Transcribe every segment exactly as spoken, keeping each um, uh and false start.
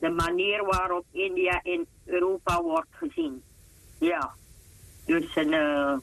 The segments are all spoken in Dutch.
de manier waarop India in Europa wordt gezien. Ja, dus een, uh,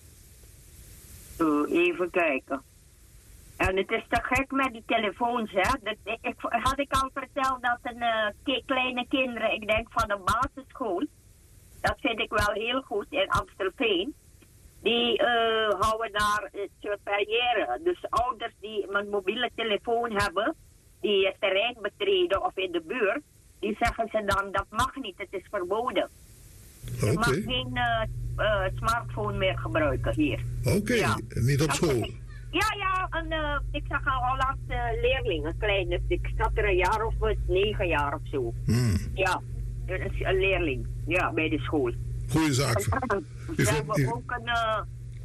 uh, even kijken. En het is te gek met die telefoons, hè. Dat, ik, had ik al verteld dat een uh, ki- kleine kinderen, ik denk van de basisschool, dat vind ik wel heel goed in Amstelveen, die uh, houden daar het soort barrière. Dus ouders die een mobiele telefoon hebben, die het terrein betreden of in de buurt, die zeggen ze dan, dat mag niet, het is verboden. Je Okay. mag geen uh, uh, smartphone meer gebruiken hier. Oké, okay. ja. Niet op school? Ja, ja, een, uh, ik zag al Hollandse leerling, een kleine, ik zat er een jaar of wat, negen jaar of zo. Hmm. Ja, een, een leerling, ja, bij de school. Goeie zaak. We hebben ook een, uh,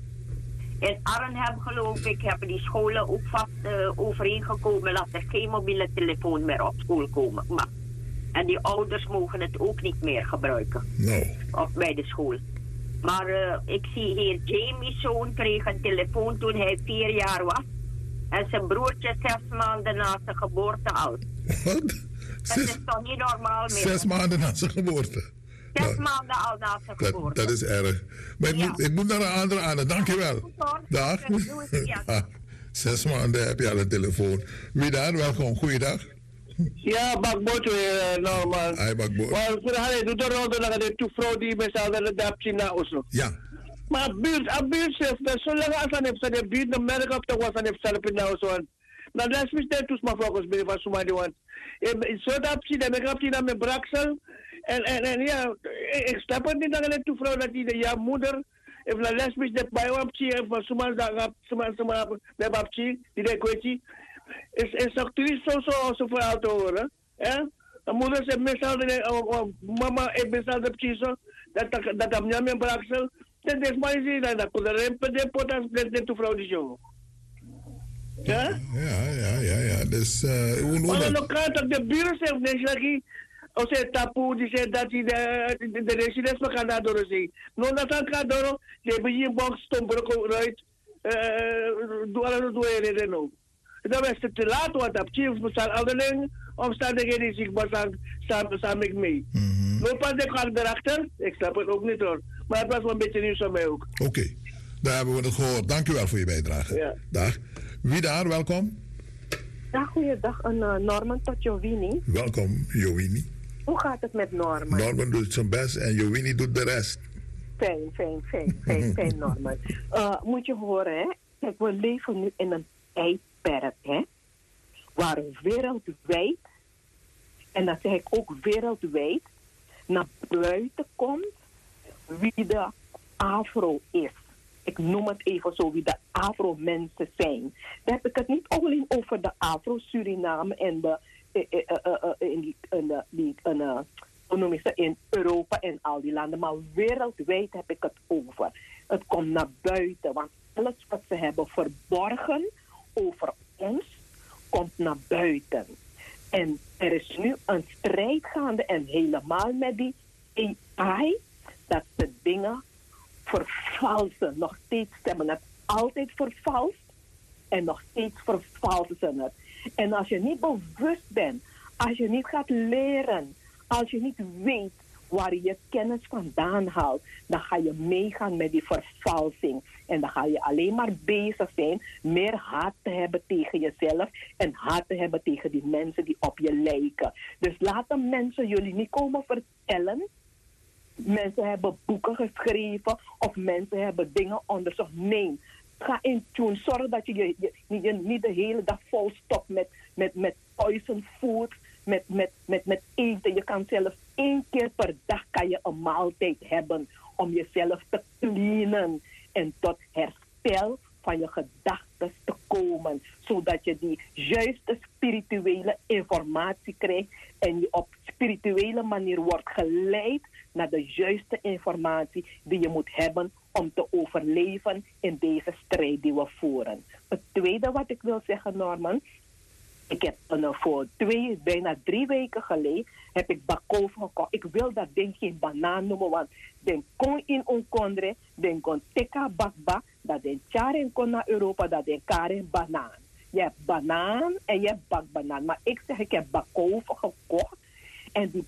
in Arnhem geloof ik, hebben die scholen ook vast uh, overeengekomen dat er geen mobiele telefoon meer op school komen. Maar, en die ouders mogen het ook niet meer gebruiken. No. Of bij de school. Maar uh, ik zie hier, Jamie's zoon kreeg een telefoon toen hij vier jaar was. En zijn broertje zes maanden na zijn geboorte al. Wat? Dat is toch niet normaal meer? Zes maanden na zijn geboorte? Zes nou, maanden al na zijn dat, geboorte. Dat is erg. Maar ik, ja. moet, ik moet naar een andere aan. Dankjewel. Dag. Ja. Zes maanden heb je al een telefoon. Wie daar? Welkom. Goeiedag. Ja, bakboot weer, normaal. Hij bakboot. Maar voor hij doet er rond naar de toevrouw die met z'n allen de China osso. Ja. Maar buurt, a buurt zegt dat zolang als aan heeft de buurt de merk op de was aan heeft zelf in nou zo. Nou dat is niet dus maar volgens mij van zomaar die want. Zo dat zie de merk op die met Braxel. En en en ja, ik snap het niet dat de toevrouw dat die de ja moeder heeft la lesbisch de bij op zie van zomaar dat zomaar zomaar de babchi die de kwestie. Is is actrice zo zo zo voor auto horen, hè? De moeder zegt meestal de mama heeft meestal de precies dat dat dat mij mijn braksel, dat is maar zien dat dat de rempe de potas de de vrouw die zo. Ja? Ja, ja, ja, ja. Dus eh hoe hoe dat? Maar dan de bureau zegt nee, zeg als het tapu die zegt dat die de de residents me gaan naar door zien. Nou dat kan gaan door, je hebt hier box stombro right. Eh doe alles doe je er nou. Dan is het te laat, want op chief moet zijn andere omstandigheden die zich samen samen ik mee. Loop pas de kant erachter, ik snap het ook niet hoor. Maar het was wel een beetje nieuws aan mij ook. Oké, okay. Daar hebben we het gehoord. Dank u wel voor je bijdrage. Ja. Dag. Wie daar, welkom. Dag, goeiedag. Een uh, Norman tot Jovini. Welkom, Jovini. Hoe gaat het met Norman? Norman doet zijn best en Jovini doet de rest. Fijn, fijn, fijn, fijn, fijn, Norman. Uh, moet je horen, hè? Kijk, we leven nu in een tijdperk, hè? Waar wereldwijd, en dan zeg ik ook wereldwijd, naar buiten komt wie de Afro is. Ik noem het even zo, wie de Afro-mensen zijn. Dan heb ik het niet alleen over de Afro-Suriname en de, uh, uh, uh, uh, in, die, in, de, die, in, uh, hoe noem je ze, in Europa en al die landen. Maar wereldwijd heb ik het over. Het komt naar buiten, want alles wat ze hebben verborgen over ons, komt naar buiten. En er is nu een strijd gaande en helemaal met die A I, dat ze dingen vervalsen. Nog steeds stemmen het altijd vervalst en nog steeds vervalsen ze het. En als je niet bewust bent, als je niet gaat leren, als je niet weet waar je je kennis vandaan haalt, dan ga je meegaan met die vervalsing. En dan ga je alleen maar bezig zijn meer haat te hebben tegen jezelf en haat te hebben tegen die mensen die op je lijken. Dus laten mensen jullie niet komen vertellen. Mensen hebben boeken geschreven of mensen hebben dingen onderzocht. Nee, ga in tune. Zorg dat je, je, je, je niet de hele dag vol stopt met, met, met poison food, met, met, met, met eten. Je kan zelfs één keer per dag kan je een maaltijd hebben om jezelf te cleanen en tot herstel van je gedachten te komen. Zodat je die juiste spirituele informatie krijgt en je op spirituele manier wordt geleid naar de juiste informatie die je moet hebben om te overleven in deze strijd die we voeren. Het tweede wat ik wil zeggen, Norman, ik heb uh, voor twee, bijna drie weken geleden heb ik bakkoven gekocht. Ik wil dat ding geen banaan noemen, want den kon in onkondre, den kon teka bakba, dat den charen kon naar Europa, dat den karen banaan. Je hebt banaan en je hebt bakbanaan. Maar ik zeg, ik heb bakkoven gekocht. En die